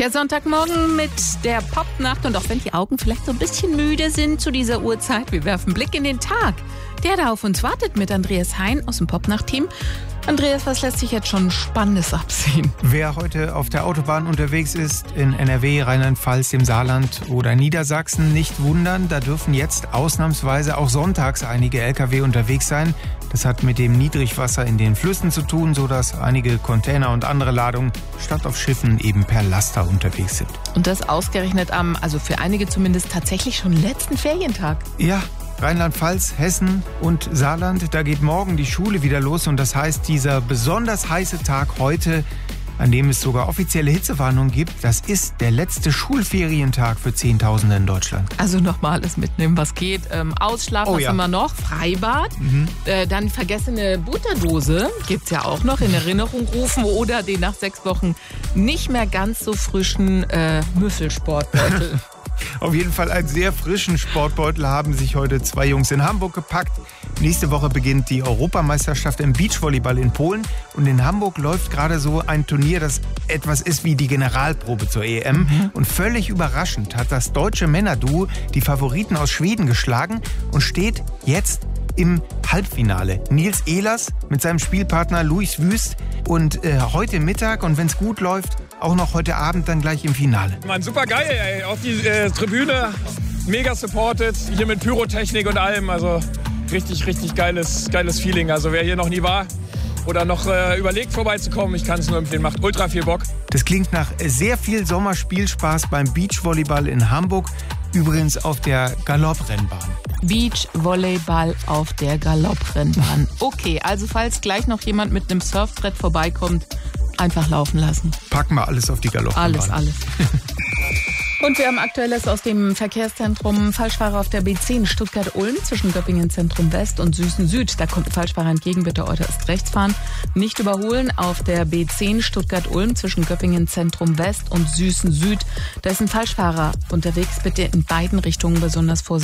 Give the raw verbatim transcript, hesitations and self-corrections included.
Der Sonntagmorgen mit der Popnacht und auch wenn die Augen vielleicht so ein bisschen müde sind zu dieser Uhrzeit, wir werfen einen Blick in den Tag, der da auf uns wartet mit Andreas Hein aus dem Popnacht-Team. Andreas, was lässt sich jetzt schon Spannendes absehen? Wer heute auf der Autobahn unterwegs ist, in N R W, Rheinland-Pfalz, dem Saarland oder Niedersachsen, nicht wundern, da dürfen jetzt ausnahmsweise auch sonntags einige L K W unterwegs sein. Das hat mit dem Niedrigwasser in den Flüssen zu tun, sodass einige Container und andere Ladungen statt auf Schiffen eben per Laster unterwegs sind. Und das ausgerechnet am, also für einige zumindest tatsächlich schon letzten Ferientag. Ja. Rheinland-Pfalz, Hessen und Saarland, da geht morgen die Schule wieder los und das heißt, dieser besonders heiße Tag heute, an dem es sogar offizielle Hitzewarnungen gibt, das ist der letzte Schulferientag für Zehntausende in Deutschland. Also nochmal alles mitnehmen, was geht. Ähm, Ausschlaf, oh, was ja. haben wir noch? Freibad, mhm. äh, dann vergessene Butterdose, gibt's ja auch noch, in Erinnerung rufen oder den nach sechs Wochen nicht mehr ganz so frischen äh, Müffelsportbeutel. Auf jeden Fall einen sehr frischen Sportbeutel haben sich heute zwei Jungs in Hamburg gepackt. Nächste Woche beginnt die Europameisterschaft im Beachvolleyball in Polen. Und in Hamburg läuft gerade so ein Turnier, das etwas ist wie die Generalprobe zur E M. Mhm. Und völlig überraschend hat das deutsche Männerduo die Favoriten aus Schweden geschlagen und steht jetzt im Halbfinale. Nils Ehlers mit seinem Spielpartner Luis Wüst und äh, heute Mittag und wenn es gut läuft, auch noch heute Abend dann gleich im Finale. Mann, super geil, ey. Auf die äh, Tribüne, mega supported, hier mit Pyrotechnik und allem. Also richtig, richtig geiles, geiles Feeling. Also wer hier noch nie war oder noch äh, überlegt vorbeizukommen, ich kann es nur empfehlen, macht ultra viel Bock. Das klingt nach sehr viel Sommerspielspaß beim Beachvolleyball in Hamburg. Übrigens auf der Galopprennbahn. Beachvolleyball auf der Galopprennbahn. Okay, also falls gleich noch jemand mit einem Surfbrett vorbeikommt, einfach laufen lassen. Packen wir alles auf die Galopprennbahn. Alles, alles. Und wir haben Aktuelles aus dem Verkehrszentrum. Falschfahrer auf der B zehn Stuttgart-Ulm zwischen Göppingen Zentrum West und Süßen Süd. Da kommt ein Falschfahrer entgegen, bitte äußerst rechts fahren. Nicht überholen auf der B zehn Stuttgart-Ulm zwischen Göppingen Zentrum West und Süßen Süd. Da ist ein Falschfahrer unterwegs, bitte in beiden Richtungen besonders vorsichtig.